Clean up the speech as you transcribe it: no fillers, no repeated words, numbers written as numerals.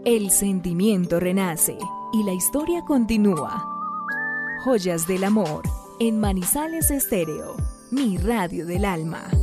El sentimiento renace y la historia continúa. Joyas del amor en Manizales Estéreo, mi radio del alma.